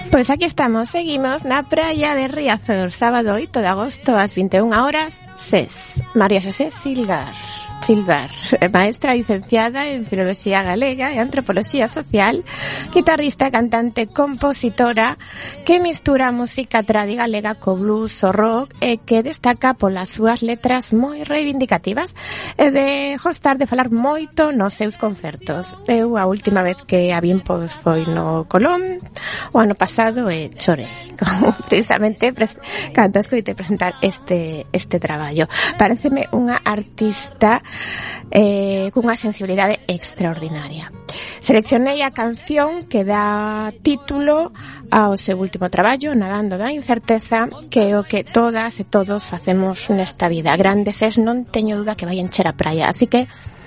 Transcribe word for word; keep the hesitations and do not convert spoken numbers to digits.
Pois aquí estamos, seguimos na praia de Riazor, sábado oito de agosto ás vinte e unha horas, SES. María Xosé Silgar, Silvar, maestra licenciada en Filoloxía Galega e Antropoloxía Social, guitarrista, cantante, compositora, que mistura a música tradi galega co blues o rock e que destaca polas súas letras moi reivindicativas e de gostar de falar moito nos seus concertos. Eu a última vez que a vin pois foi no Colón o ano pasado e chorei, como precisamente pres- cando escoitei presentar este este traballo. Pareceme unha artista eh, cunha sensibilidade extraordinaria. Seleccionei a canción que dá título ao seu último traballo, Nadando da incerteza, que é o que todas e todos facemos nesta vida. Grandes es, non teño duda que vai encher a praia, así que